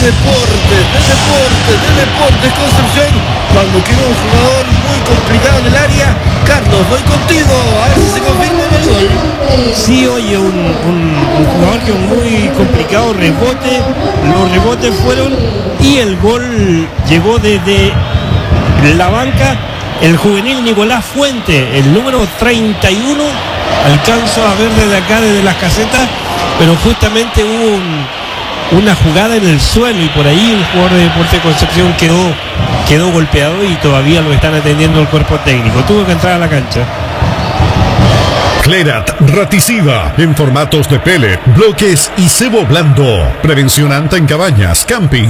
Deportes Concepción, cuando quedó un jugador muy complicado en el área. Carlos, voy contigo, a ver si se confirma en el gol. Sí, oye, un jugador que muy complicado, rebote, los rebotes fueron y el gol llegó desde la banca. El juvenil Nicolás Fuente, el número 31, alcanzo a ver desde acá, desde las casetas, pero justamente hubo una jugada en el suelo y por ahí el jugador de Deportes Concepción quedó golpeado y todavía lo están atendiendo el cuerpo técnico. Tuvo que entrar a la cancha. Clerat Raticida en formatos de pellet, bloques y cebo blando. Prevención anta en cabañas, camping